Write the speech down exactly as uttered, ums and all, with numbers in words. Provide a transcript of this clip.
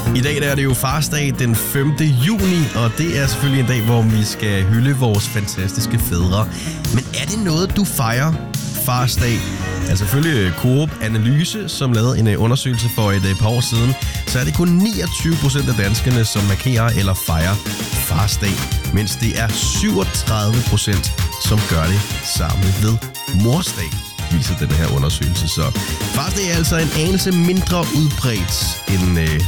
I dag der er det jo farsdag den femte juni, og det er selvfølgelig en dag, hvor vi skal hylde vores fantastiske fædre. Men er det noget, du fejrer farsdag? Altså selvfølgelig Coop Analyse, som lavede en undersøgelse for et par år siden, så er det kun niogtyve procent af danskerne, som markerer eller fejrer farsdag, mens det er syvogtredive procent, som gør det samme ved morsdag, viser den her undersøgelse. Så farsdag er altså en anelse mindre udbredt end øh,